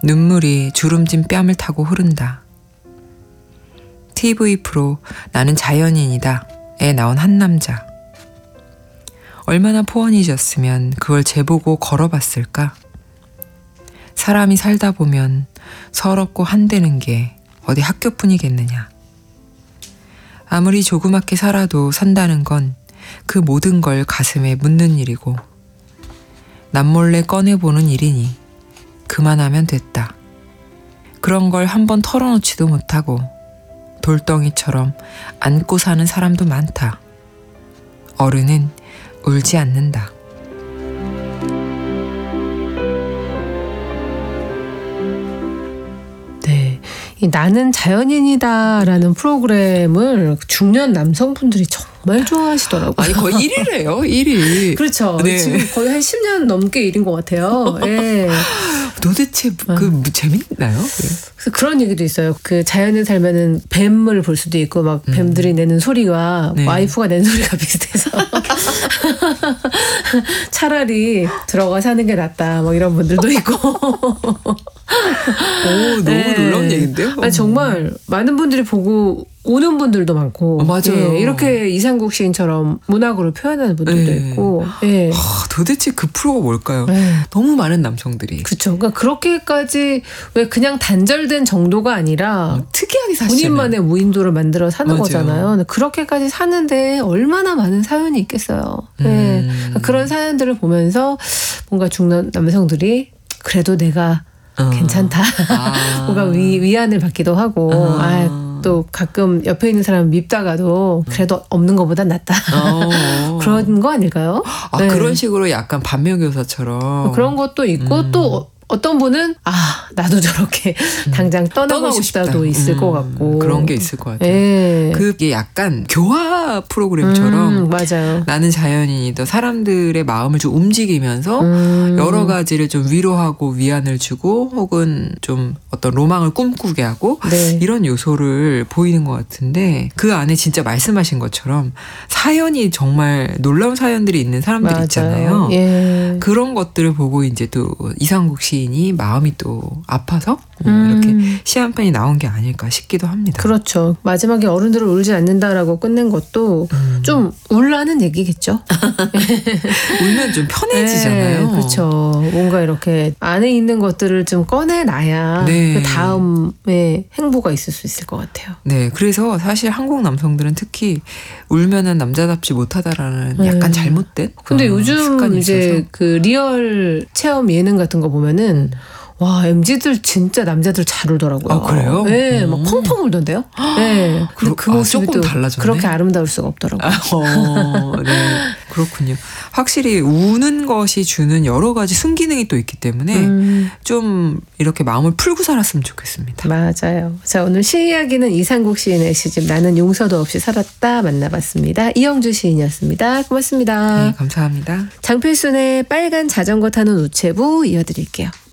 눈물이 주름진 뺨을 타고 흐른다. TV 프로 나는 자연인이다에 나온 한 남자. 얼마나 포원이졌으면 그걸 제보고 걸어봤을까? 사람이 살다 보면 서럽고 한대는 게 어디 학교뿐이겠느냐. 아무리 조그맣게 살아도 산다는 건 그 모든 걸 가슴에 묻는 일이고 남몰래 꺼내보는 일이니 그만하면 됐다. 그런 걸 한번 털어놓지도 못하고 돌덩이처럼 안고 사는 사람도 많다. 어른은 울지 않는다. 네, 이 나는 자연인이다라는 프로그램을 중년 남성분들이 정말 좋아하시더라고요. 아니 거의 1위래요. 1위. 그렇죠. 네. 지금 거의 한 10년 넘게 1인 것 같아요. 예. 도대체 재밌나요? 그래서 그런 얘기도 있어요. 그 자연에 살면은 뱀을 볼 수도 있고 막 뱀들이 내는 소리가 네. 와이프가 내는 소리가 비슷해서 차라리 들어가 사는 게 낫다. 뭐 이런 분들도 있고. 너무 놀라운 얘기인데요? 아니, 정말 많은 분들이 보고 오는 분들도 많고. 맞아요. 예, 이렇게 이상국 시인처럼 문학으로 표현하는 분들도 네. 있고. 예. 도대체 그 프로가 뭘까요? 네. 너무 많은 남성들이. 그렇죠. 그러니까 그렇게까지 왜 그냥 단절된 정도가 아니라 특이하게 사시잖아요. 본인만의 무인도를 만들어 사는 맞아요. 거잖아요. 근데 그렇게까지 사는데 얼마나 많은 사연이 있겠어요. 네. 그러니까 그런 사연들을 보면서 뭔가 중년 남성들이 그래도 내가 괜찮다. 뭔가 위안을 받기도 하고 또 가끔 옆에 있는 사람 밉다가도 그래도 없는 것보다 낫다. 그런 거 아닐까요? 네. 그런 식으로 약간 반면교사처럼 그런 것도 있고 또 어떤 분은 나도 저렇게 당장 떠나고 싶다도 있을 것 같고 그런 게 있을 것 같아요. 예. 그게 약간 교화 프로그램처럼 맞아요. 나는 자연인이다. 사람들의 마음을 좀 움직이면서 여러 가지를 좀 위로하고 위안을 주고 혹은 좀 어떤 로망을 꿈꾸게 하고 네. 이런 요소를 보이는 것 같은데 그 안에 진짜 말씀하신 것처럼 사연이 정말 놀라운 사연들이 있는 사람들이 맞아요. 있잖아요. 예. 그런 것들을 보고 이제 또 이상국 시인이 마음이 또 아파서 이렇게 시 한 편이 나온 게 아닐까 싶기도 합니다. 그렇죠. 마지막에 어른들을 울지 않는다라고 끝낸 것도 좀 울라는 얘기겠죠. 울면 좀 편해지잖아요. 네, 그렇죠. 뭔가 이렇게 안에 있는 것들을 좀 꺼내놔야 네. 그 다음에 행보가 있을 수 있을 것 같아요. 네, 그래서 사실 한국 남성들은 특히 울면은 남자답지 못하다라는 약간 잘못된 근데 요즘 습관이 이제 있어서. 그 리얼 체험 예능 같은 거 보면은 와, MZ들 진짜 남자들 잘 울더라고요. 그래요? 네, 막 펑펑 울던데요? 네. 근데 그 모습이 조금 또 달라졌네. 그렇게 아름다울 수가 없더라고요. 네, 그렇군요. 확실히 우는 것이 주는 여러 가지 순기능이 또 있기 때문에 좀 이렇게 마음을 풀고 살았으면 좋겠습니다. 맞아요. 자, 오늘 시 이야기는 이상국 시인의 시집 나는 용서도 없이 살았다 만나봤습니다. 이영주 시인이었습니다. 고맙습니다. 네, 감사합니다. 장필순의 빨간 자전거 타는 우체부 이어드릴게요.